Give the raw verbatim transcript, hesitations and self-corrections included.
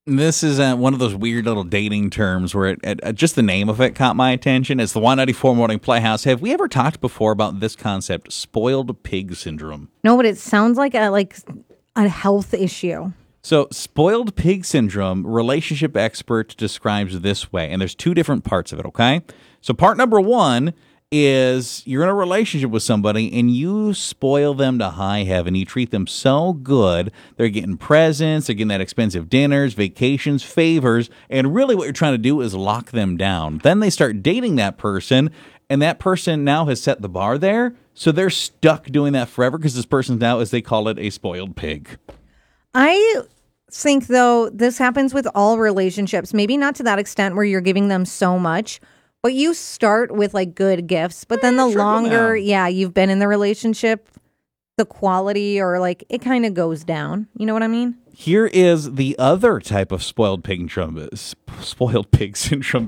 This is uh, one of those weird little dating terms where it, it, uh, just the name of it caught my attention. It's the Y ninety-four Morning Playhouse. Have we ever talked before about this concept, spoiled pig syndrome? No, but it sounds like a like a health issue. So, spoiled pig syndrome, relationship expert describes this way, and there's two different parts of it, okay? So, part number one is you're in a relationship with somebody and you spoil them to high heaven. You treat them so good. They're getting presents, they're getting that expensive dinners, vacations, favors, and really what you're trying to do is lock them down. Then they start dating that person, and that person now has set the bar there, so they're stuck doing that forever because this person now, as they call it, a spoiled pig. I think, though, this happens with all relationships. Maybe not to that extent where you're giving them so much, but you start with like good gifts. But then the longer, yeah, you've been in the relationship, the quality or like it kind of goes down. You know what I mean? Here is the other type of spoiled pig syndrome. Spoiled pig syndrome.